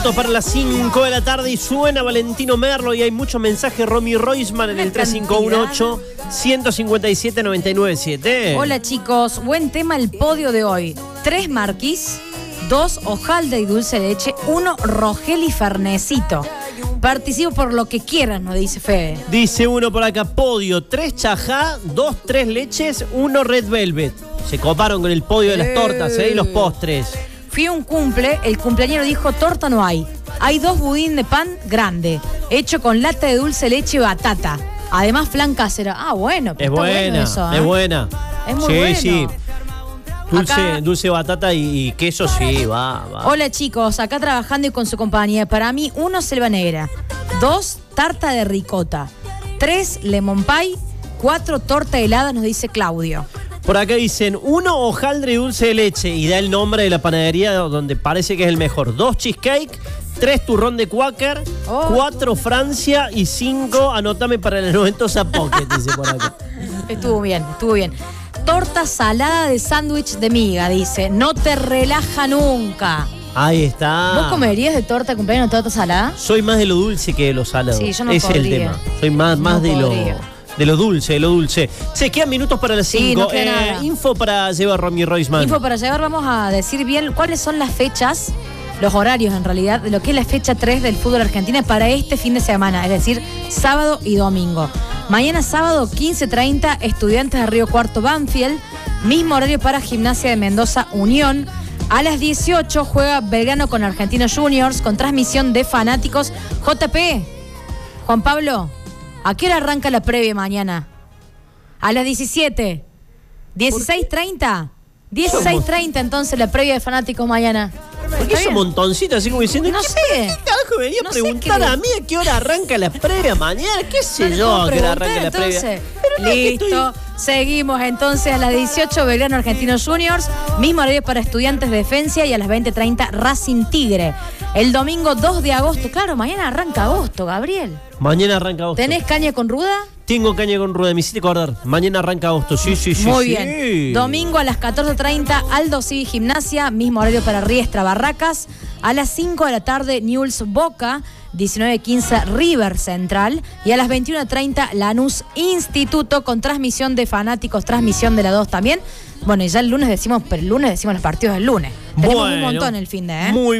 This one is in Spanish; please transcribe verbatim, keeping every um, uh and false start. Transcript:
minutos para las cinco de la tarde y suena Valentino Merlo y hay mucho mensaje. Romy Roisman en el tres cinco uno ocho, uno cinco siete, nueve nueve siete. Hola chicos, buen tema el podio de hoy. Tres Marquis, dos hojaldre y dulce de leche, uno Rogel y Fernecito. Participo por lo que quieran, nos dice Fede. Dice uno por acá, podio, tres chajá, dos tres leches, uno red velvet. Se coparon con el podio de las tortas, ¿eh? Y los postres. Fui a un cumple, el cumpleañero dijo, torta no hay. Hay dos budín de pan grande, hecho con lata de dulce leche y batata. Además, flan casera. Ah, bueno. Es buena, bueno eso, ¿eh? es buena. Es muy sí, bueno. Sí, Dulce, acá, dulce batata y, y queso, sí, va, va. Hola chicos, acá trabajando y con su compañía. Para mí, uno, selva negra. Dos, tarta de ricota. Tres, lemon pie. Cuatro, torta helada, nos dice Claudio. Por acá dicen, uno, hojaldre y dulce de leche. Y da el nombre de la panadería donde parece que es el mejor. Dos, cheesecake. Tres, turrón de Quaker. Oh. Cuatro, Francia. Y cinco, anótame para la noventosa pocket, dice por acá. Estuvo bien, estuvo bien. Torta salada de sándwich de miga, dice. No te relaja nunca. Ahí está. ¿Vos comerías de torta de cumpleaños torta salada? Soy más de lo dulce que de lo salado. Sí, yo no Ese podría. es el tema. Soy más, más no de podría. lo... De lo dulce, de lo dulce. Se quedan minutos para las cinco. Sí, no queda eh, nada. Info para llevar Romy Roisman. Info para llevar, vamos a decir bien cuáles son las fechas, los horarios en realidad, de lo que es la fecha tres del fútbol argentino para este fin de semana, es decir, sábado y domingo. Mañana sábado, quince treinta, Estudiantes de Río Cuarto Banfield. Mismo horario para Gimnasia de Mendoza Unión. A las dieciocho juega Belgrano con Argentinos Juniors, con transmisión de fanáticos. J P, Juan Pablo, ¿a qué hora arranca la previa mañana? A las diecisiete. ¿dieciséis treinta? dieciséis treinta entonces la previa de fanáticos mañana. ¿Por qué es un montoncito así como diciendo? No ¿qué, sé. ¿Qué carajo venía No a sé preguntar qué- a mí a qué hora arranca la previa mañana? ¿Qué sé yo a qué hora arranca la previa? Entonces, Pero no es que listo. estoy- Seguimos entonces a las dieciocho Belgrano Argentinos Juniors, mismo horario para Estudiantes de Defensa y a las veinte treinta Racing Tigre. El domingo dos de agosto, claro, mañana arranca agosto, Gabriel. Mañana arranca agosto. ¿Tenés caña con ruda? Tengo caña con rueda, me hiciste acordar. Mañana arranca agosto, sí, sí, sí. Muy sí. bien. Domingo a las catorce treinta, Aldo Civi Gimnasia, mismo horario para Riestra Barracas. A las cinco de la tarde, Newell's Boca, diecinueve quince River Central. Y a las veintiuno treinta, Lanús Instituto, con transmisión de fanáticos, transmisión de la dos también. Bueno, y ya el lunes decimos, pero el lunes decimos los partidos del lunes. Tenemos Bueno, un montón el fin de, ¿eh? Muy